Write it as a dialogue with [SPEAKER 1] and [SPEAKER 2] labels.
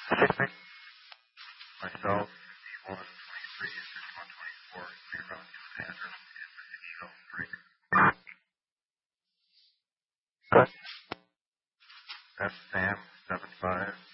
[SPEAKER 1] Myself, 5123 6124, clear on to an address in Mosquito Creek. That's Sam, 75.